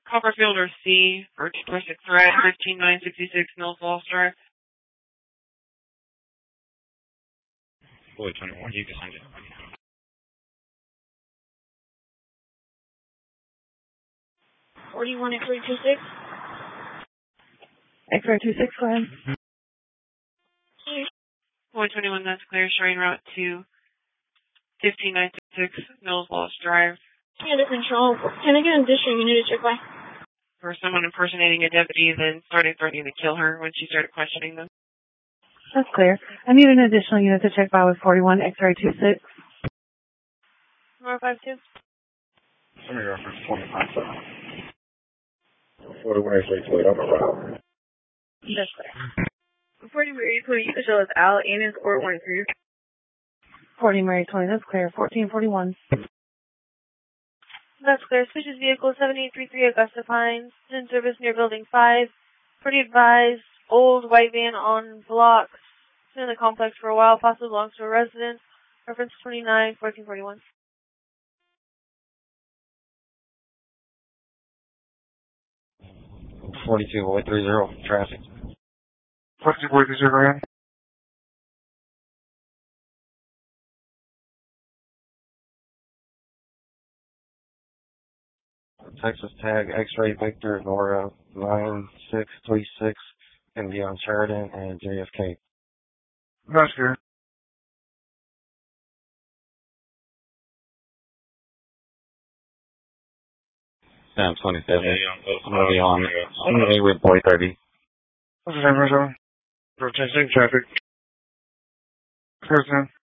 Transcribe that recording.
Copperfield or C for domestic threat, 15966 Mills Falls Drive. Boy 21, you can send it. 41 X-ray 26. X-ray 26, go ahead. 121, that's clear. Showing route to 15966 Mills Falls Drive. Under control. Can I get an additional unit to check by? For someone impersonating a deputy, then started threatening to kill her when she started questioning them. That's clear. I need an additional unit to check by with 41 X-ray 26. 452. Somebody reference 25. 41 X-ray 28 on the route. That's clear. 40 Mary 20, you can show us out and in court 1 crew. 40 Mary 20, that's clear. 1441. That's clear. Switches vehicle 7833 Augusta Pines. In service near building 5. Pretty advised. Old white van on blocks. It's been in the complex for a while. Possibly belongs to a resident. Reference 29 1441. 42.30 traffic. 42.30. Texas tag X-ray Victor Nora 9636 and be on Sheridan and JFK. That's good. Sam 27. I'm going to be on with boy 30. What's the name of the zone? Protesting traffic. Clear 10.